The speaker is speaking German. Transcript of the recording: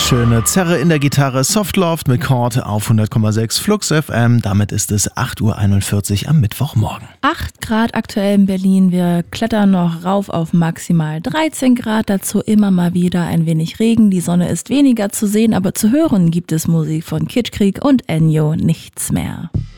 Schöne Zerre in der Gitarre, Softloft mit Chord auf 100,6 Flux FM. Damit ist es 8:41 Uhr am Mittwochmorgen. 8 Grad aktuell in Berlin. Wir klettern noch rauf auf maximal 13 Grad. Dazu immer mal wieder ein wenig Regen. Die Sonne ist weniger zu sehen, aber zu hören gibt es Musik von Kitschkrieg und Ennio, Nichts mehr.